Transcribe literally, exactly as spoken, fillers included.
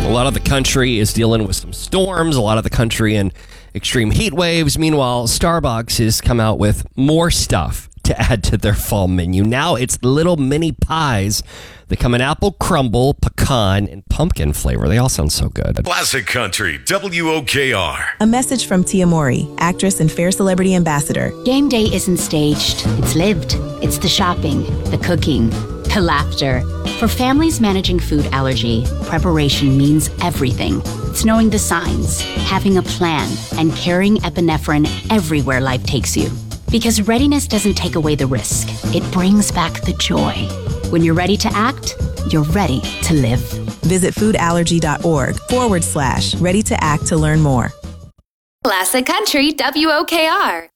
A lot of the country is dealing with some storms, a lot of the country in extreme heat waves. Meanwhile, Starbucks has come out with more stuff to add to their fall menu. Now it's little mini pies that come in apple crumble, pecan, and pumpkin flavor. They all sound so good. Classic Country, W O K R. A message from Tia Mori, actress and Fair Celebrity Ambassador. Game day isn't staged. It's lived. It's the shopping, the cooking, the laughter. For families managing food allergy, preparation means everything. It's knowing the signs, having a plan, and carrying epinephrine everywhere life takes you. Because readiness doesn't take away the risk. It brings back the joy. When you're ready to act, you're ready to live. Visit foodallergy.org forward slash ready to act to learn more. Classic Country, W O K R.